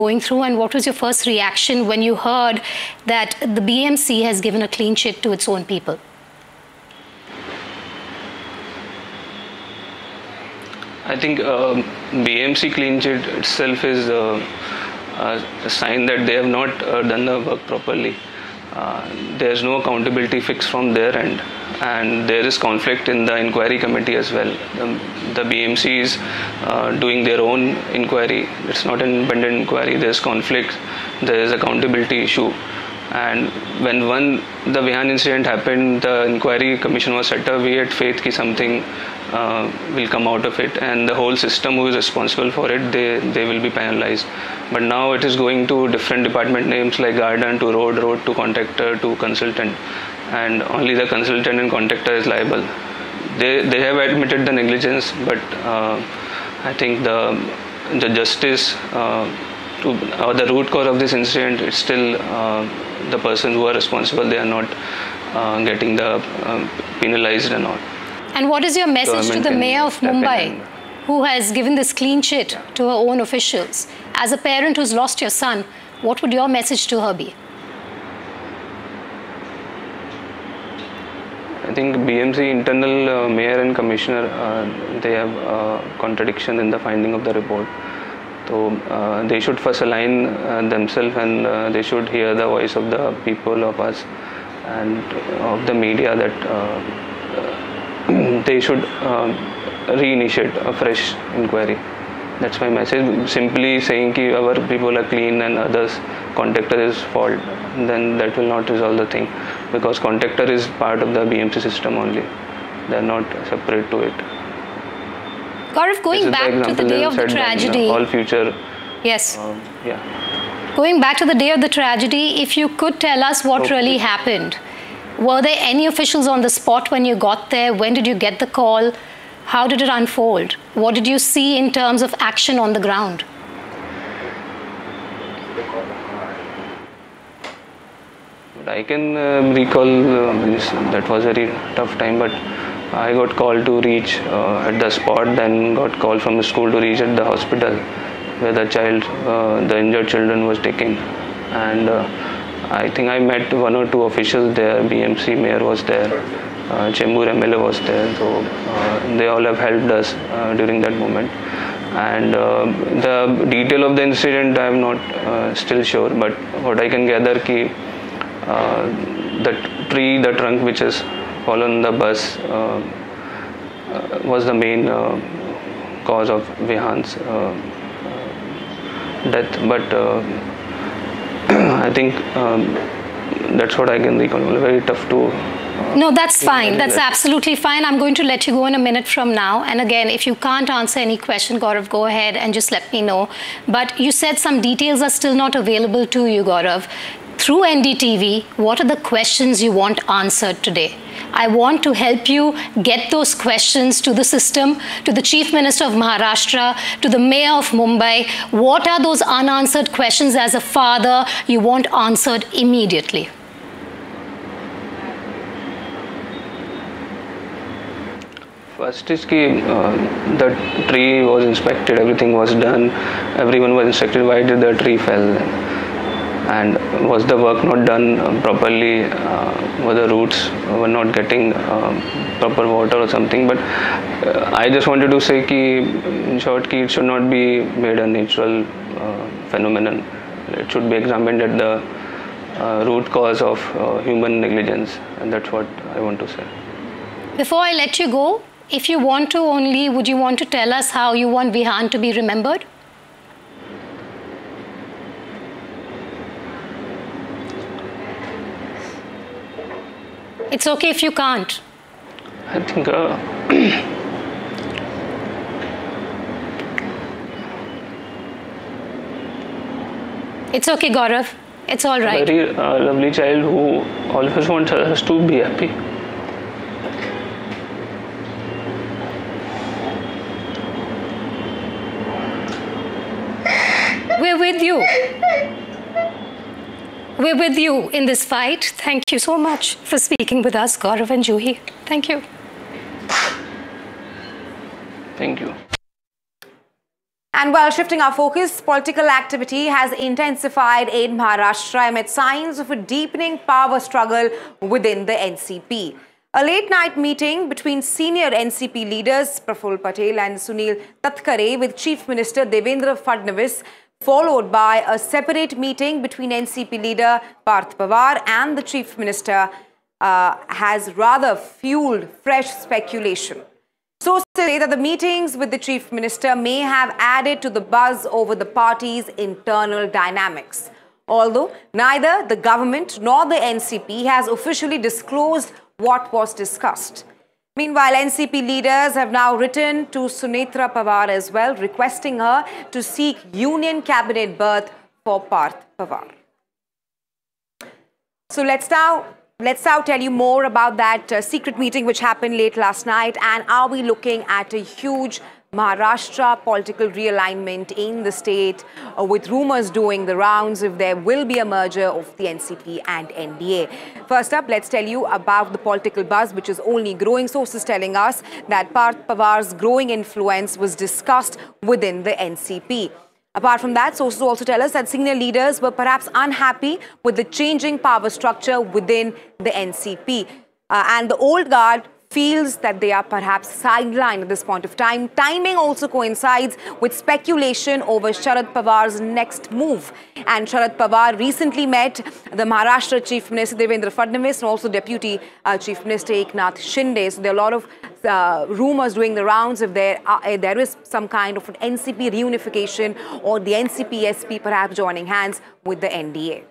going through, and what was your first reaction when you heard that the BMC has given a clean sheet to its own people? I think BMC clean sheet itself is a sign that they have not done the work properly. There's no accountability fixed from their end, and there is conflict in the inquiry committee as well. The BMC is doing their own inquiry. It's not an independent inquiry. There's conflict. There is accountability issue. And when the Vihan incident happened, the inquiry commission was set up. We had faith that something will come out of it, and the whole system who is responsible for it, they will be penalized. But now it is going to different department names like garden to road to contractor to consultant, and only the consultant and contractor is liable. They have admitted the negligence, but I think the justice or the root cause of this incident is still the person who are responsible. They are not getting the penalized and all. And what is your message to the mayor of Mumbai, who has given this clean sheet to her own officials? As a parent who's lost your son, what would your message to her be? I think BMC internal mayor and commissioner, they have contradiction in the finding of the report. So they should first align themselves, and they should hear the voice of the people, of us, and of the media, that they should reinitiate a fresh inquiry. That's my message. Simply saying that our people are clean and others contractor is fault, then that will not resolve the thing, because contractor is part of the BMC system only. They are not separate to it. Gaurav, going back to the day of the tragedy. All future. Yes. Yeah. Going back to the day of the tragedy, if you could tell us what really happened. Were there any officials on the spot when you got there? When did you get the call? How did it unfold? What did you see in terms of action on the ground? I can recall that was a very tough time, but I got called to reach at the spot, then got called from the school to reach at the hospital where the child, the injured children was taken. And I think I met one or two officials there. BMC mayor was there, Chembur MLA was there, so they all have helped us during that moment. And the detail of the incident I am not still sure, but what I can gather ki the tree, the trunk which has fallen on the bus was the main cause of Vihan's death. But I think that's what I can recall. Very tough to... No, that's fine. That's absolutely fine. I'm going to let you go in a minute from now. And again, if you can't answer any question, Gaurav, go ahead and just let me know. But you said some details are still not available to you, Gaurav. Through NDTV, what are the questions you want answered today? I want to help you get those questions to the system, to the Chief Minister of Maharashtra, to the Mayor of Mumbai. What are those unanswered questions as a father you want answered immediately? First is that the tree was inspected, everything was done, everyone was inspected. Why did the tree fell? And was the work not done properly? Were the roots were not getting proper water or something? But I just wanted to say in short, it should not be made a natural phenomenon. It should be examined at the root cause of human negligence, and that's what I want to say. Before I let you go, if you want to only, would you want to tell us how you want Vihan to be remembered? It's okay if you can't. I think it's okay, Gaurav. It's all right. A very lovely child who always wants us to be happy. We're with you. We're with you in this fight. Thank you so much for speaking with us, Gaurav and Juhi. Thank you. Thank you. And while shifting our focus, political activity has intensified in Maharashtra amid signs of a deepening power struggle within the NCP. A late-night meeting between senior NCP leaders Praful Patel and Sunil Tatkare with Chief Minister Devendra Fadnavis, followed by a separate meeting between NCP leader Parth Pawar and the Chief Minister, has rather fueled fresh speculation. Sources say that the meetings with the Chief Minister may have added to the buzz over the party's internal dynamics. Although neither the government nor the NCP has officially disclosed what was discussed. Meanwhile, NCP leaders have now written to Sunetra Pawar as well, requesting her to seek union cabinet berth for Parth Pawar. So let's now tell you more about that secret meeting which happened late last night, and are we looking at a huge Maharashtra political realignment in the state, with rumours doing the rounds if there will be a merger of the NCP and NDA. First up, let's tell you about the political buzz which is only growing. Sources telling us that Parth Pawar's growing influence was discussed within the NCP. Apart from that, sources also tell us that senior leaders were perhaps unhappy with the changing power structure within the NCP. And the old guard feels that they are perhaps sidelined at this point of time. Timing also coincides with speculation over Sharad Pawar's next move. And Sharad Pawar recently met the Maharashtra Chief Minister Devendra Fadnavis and also Deputy Chief Minister Eknath Shinde. So there are a lot of rumours doing the rounds if there is some kind of an NCP reunification or the NCP-SP perhaps joining hands with the NDA.